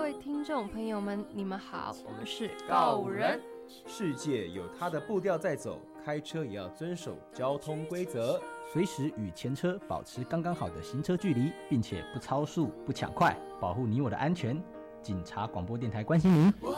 位听众朋友们，你们好，我们是告五人。 世界有它的步调在走，开车也要遵守交通规则， 随时与前车保持刚刚好的行车距离，并且不超速、不抢快，保护你我的安全。警察广播电台关心您。